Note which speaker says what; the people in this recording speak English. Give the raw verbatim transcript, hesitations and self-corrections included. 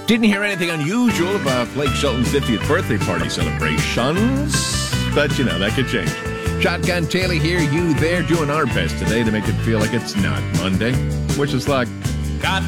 Speaker 1: Didn't hear anything unusual about Blake Shelton's fiftieth birthday party celebrations, but you know, that could change. Shotgun Taylor here, you there, doing our best today to make it feel like it's not Monday, which is like,
Speaker 2: Got